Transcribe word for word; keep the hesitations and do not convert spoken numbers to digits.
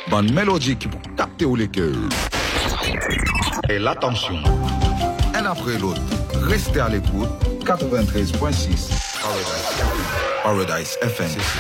Bonne mélodie qui pour capter ou les cœurs. Et l'attention. Un après l'autre. Restez à l'écoute. quatre-vingt-treize point six Paradise, Paradise F M.